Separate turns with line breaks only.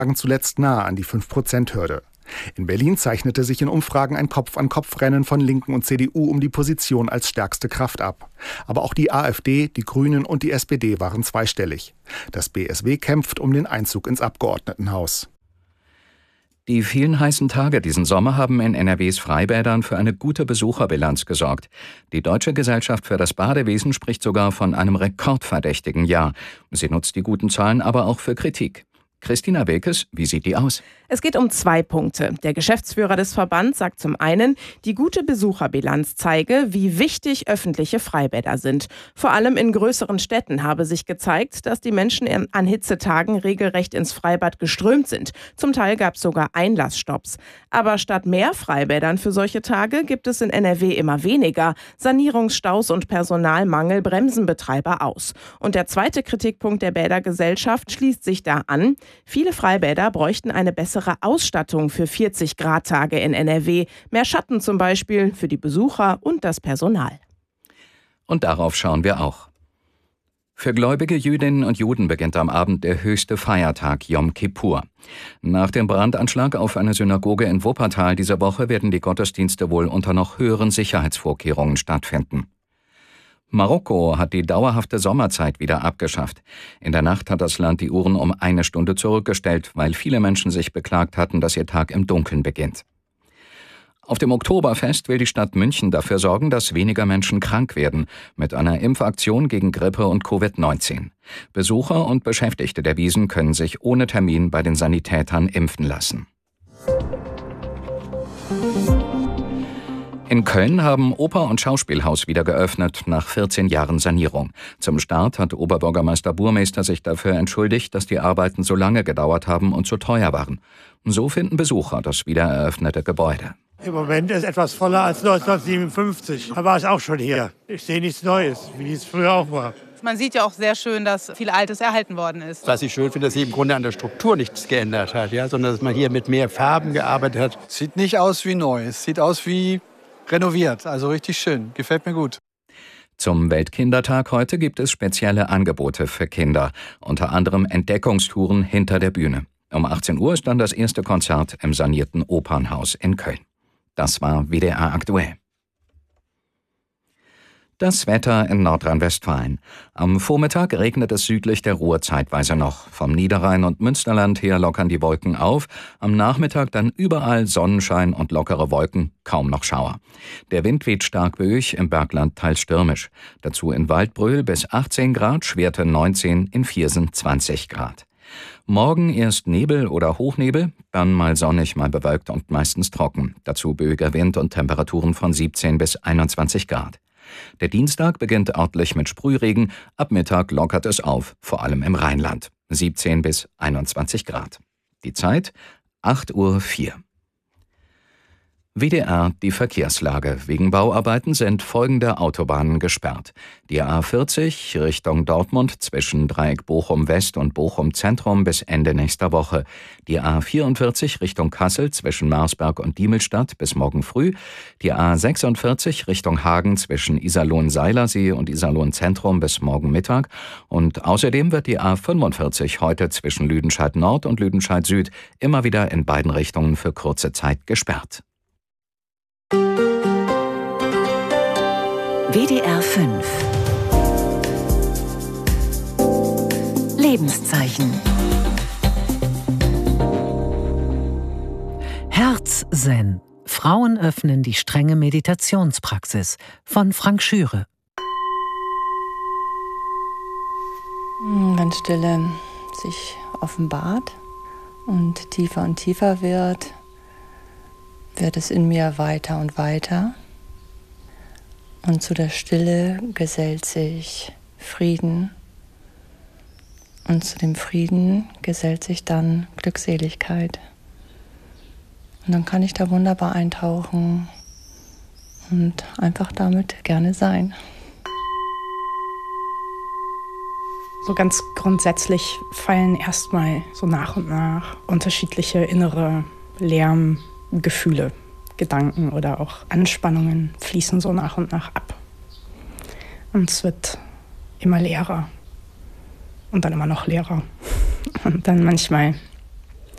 lagen zuletzt nahe an die 5%-Hürde. In Berlin zeichnete sich in Umfragen ein Kopf-an-Kopf-Rennen von Linken und CDU um die Position als stärkste Kraft ab. Aber auch die AfD, die Grünen und die SPD waren zweistellig. Das BSW kämpft um den Einzug ins Abgeordnetenhaus.
Die vielen heißen Tage diesen Sommer haben in NRWs Freibädern für eine gute Besucherbilanz gesorgt. Die Deutsche Gesellschaft für das Badewesen spricht sogar von einem rekordverdächtigen Jahr. Sie nutzt die guten Zahlen aber auch für Kritik. Christina Wilkes, wie sieht die aus?
Es geht um 2 Punkte. Der Geschäftsführer des Verbands sagt zum einen, die gute Besucherbilanz zeige, wie wichtig öffentliche Freibäder sind. Vor allem in größeren Städten habe sich gezeigt, dass die Menschen an Hitzetagen regelrecht ins Freibad geströmt sind. Zum Teil gab es sogar Einlassstopps. Aber statt mehr Freibädern für solche Tage gibt es in NRW immer weniger. Sanierungsstaus und Personalmangel bremsen Betreiber aus. Und der zweite Kritikpunkt der Bädergesellschaft schließt sich da an. Viele Freibäder bräuchten eine bessere Ausstattung für 40-Grad-Tage in NRW. Mehr Schatten zum Beispiel für die Besucher und das Personal.
Und darauf schauen wir auch. Für gläubige Jüdinnen und Juden beginnt am Abend der höchste Feiertag Jom Kippur. Nach dem Brandanschlag auf eine Synagoge in Wuppertal dieser Woche werden die Gottesdienste wohl unter noch höheren Sicherheitsvorkehrungen stattfinden. Marokko hat die dauerhafte Sommerzeit wieder abgeschafft. In der Nacht hat das Land die Uhren um 1 Stunde zurückgestellt, weil viele Menschen sich beklagt hatten, dass ihr Tag im Dunkeln beginnt. Auf dem Oktoberfest will die Stadt München dafür sorgen, dass weniger Menschen krank werden, mit einer Impfaktion gegen Grippe und Covid-19. Besucher und Beschäftigte der Wiesn können sich ohne Termin bei den Sanitätern impfen lassen. In Köln haben Oper und Schauspielhaus wieder geöffnet, nach 14 Jahren Sanierung. Zum Start hat Oberbürgermeister Burmeister sich dafür entschuldigt, dass die Arbeiten so lange gedauert haben und so teuer waren. So finden Besucher das wieder eröffnete Gebäude.
Im Moment ist es etwas voller als 1957. Da war ich auch schon hier. Ich sehe nichts Neues, wie es früher auch war.
Man sieht ja auch sehr schön, dass viel Altes erhalten worden ist.
Was ich schön finde, dass sich im Grunde an der Struktur nichts geändert hat, ja, sondern dass man hier mit mehr Farben gearbeitet hat.
Sieht nicht aus wie neu, es sieht aus wie renoviert, also richtig schön, gefällt mir gut.
Zum Weltkindertag heute gibt es spezielle Angebote für Kinder, unter anderem Entdeckungstouren hinter der Bühne. Um 18 Uhr ist dann das erste Konzert im sanierten Opernhaus in Köln. Das war WDR aktuell. Das Wetter in Nordrhein-Westfalen. Am Vormittag regnet es südlich der Ruhr zeitweise noch. Vom Niederrhein und Münsterland her lockern die Wolken auf. Am Nachmittag dann überall Sonnenschein und lockere Wolken, kaum noch Schauer. Der Wind weht stark böig, im Bergland teils stürmisch. Dazu in Waldbröl bis 18 Grad, Schwerte 19, in Viersen 20 Grad. Morgen erst Nebel oder Hochnebel, dann mal sonnig, mal bewölkt und meistens trocken. Dazu böiger Wind und Temperaturen von 17 bis 21 Grad. Der Dienstag beginnt örtlich mit Sprühregen, ab Mittag lockert es auf, vor allem im Rheinland, 17 bis 21 Grad. Die Zeit 8:04 Uhr. WDR die Verkehrslage. Wegen Bauarbeiten sind folgende Autobahnen gesperrt. Die A40 Richtung Dortmund zwischen Dreieck Bochum West und Bochum Zentrum bis Ende nächster Woche. Die A44 Richtung Kassel zwischen Marsberg und Diemelstadt bis morgen früh. Die A46 Richtung Hagen zwischen Iserlohn-Seilersee und Iserlohn Zentrum bis morgen Mittag. Und außerdem wird die A45 heute zwischen Lüdenscheid Nord und Lüdenscheid Süd immer wieder in beiden Richtungen für kurze Zeit gesperrt.
WDR 5 Lebenszeichen. Herz-Zen. Frauen öffnen die strenge Meditationspraxis von Frank Schüre.
Wenn Stille sich offenbart und tiefer wird es in mir weiter und weiter. Und zu der Stille gesellt sich Frieden. Und zu dem Frieden gesellt sich dann Glückseligkeit. Und dann kann ich da wunderbar eintauchen und einfach damit gerne sein.
So ganz grundsätzlich fallen erstmal so nach und nach unterschiedliche innere Lärmgefühle, Gedanken oder auch Anspannungen fließen so nach und nach ab. Und es wird immer leerer und dann immer noch leerer. Und dann manchmal